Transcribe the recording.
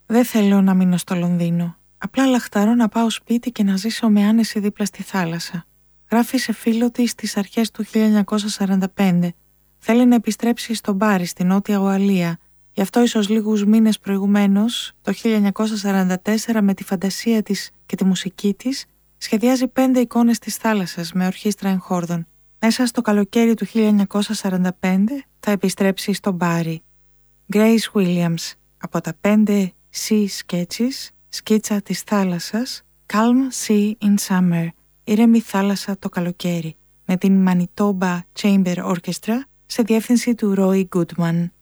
Δεν θέλω να μείνω στο Λονδίνο. Απλά λαχταρώ να πάω σπίτι και να ζήσω με άνεση δίπλα στη θάλασσα. Γράφει σε φίλο της στις αρχές του 1945. Θέλει να επιστρέψει στον Μπάρι, στη Νότια Ουαλία. Γι' αυτό ίσως λίγους μήνες προηγουμένως, το 1944, με τη φαντασία της και τη μουσική της, σχεδιάζει 5 εικόνες της θάλασσας με ορχήστρα εγχόρδων. Μέσα στο καλοκαίρι του 1945 θα επιστρέψει στον Μπάρι. Grace Williams, από τα 5 Sea Sketches, σκίτσα της θάλασσας, Calm Sea in Summer, ήρεμη θάλασσα το καλοκαίρι, με την Manitoba Chamber Orchestra σε διεύθυνση του Roy Goodman.